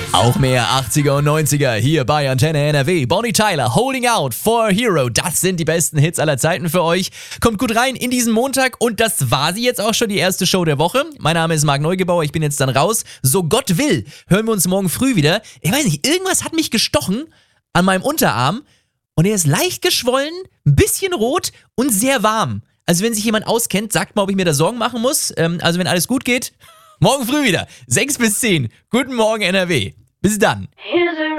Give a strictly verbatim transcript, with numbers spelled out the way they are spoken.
Auch mehr achtziger und neunziger hier bei Antenne N R W. Bonnie Tyler, Holding Out for a Hero. Das sind die besten Hits aller Zeiten für euch. Kommt gut rein in diesen Montag und das war sie jetzt auch schon, die erste Show der Woche. Mein Name ist Marc Neugebauer, ich bin jetzt dann raus. So Gott will, hören wir uns morgen früh wieder. Ich weiß nicht, irgendwas hat mich gestochen an meinem Unterarm und er ist leicht geschwollen, ein bisschen rot und sehr warm. Also wenn sich jemand auskennt, sagt mal, ob ich mir da Sorgen machen muss. Ähm, also wenn alles gut geht, morgen früh wieder, sechs bis zehn. Guten Morgen N R W. Bis dann.